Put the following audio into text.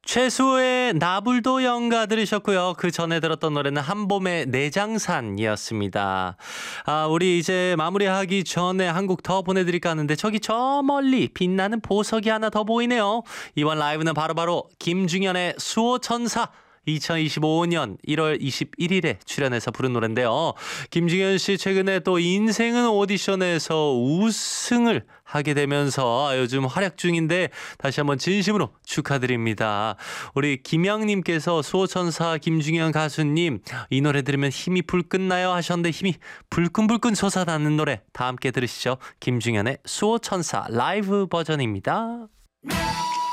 최수호의 나불도 연가 들으셨고요. 그 전에 들었던 노래는 한봄의 내장산이었습니다. 우리 이제 마무리하기 전에 한 곡 더 보내드릴까 하는데 저기 저 멀리 빛나는 보석이 하나 더 보이네요. 이번 라이브는 바로 김중현의 수호천사. 2025년 1월 21일에 출연해서 부른 노래인데요. 김중현 씨 최근에 또 인생은 오디션에서 우승을 하게 되면서 요즘 활약 중인데 다시 한번 진심으로 축하드립니다. 우리 김영님께서 수호천사 김중현 가수님 이 노래 들으면 힘이 불끈 나요 하셨는데 힘이 불끈불끈 솟아나는 노래 다 함께 들으시죠. 김중현의 수호천사 라이브 버전입니다.